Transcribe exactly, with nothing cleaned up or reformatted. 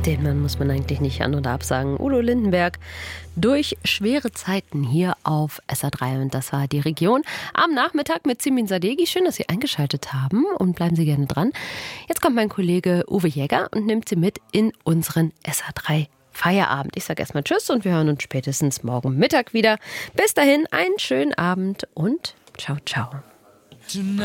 Den Mann muss man eigentlich nicht an- oder absagen. Udo Lindenberg durch schwere Zeiten hier auf S R drei. Und das war die Region am Nachmittag mit Simin Sadeghi. Schön, dass Sie eingeschaltet haben und bleiben Sie gerne dran. Jetzt kommt mein Kollege Uwe Jäger und nimmt Sie mit in unseren S R drei Feierabend. Ich sage erstmal Tschüss und wir hören uns spätestens morgen Mittag wieder. Bis dahin einen schönen Abend und ciao, ciao.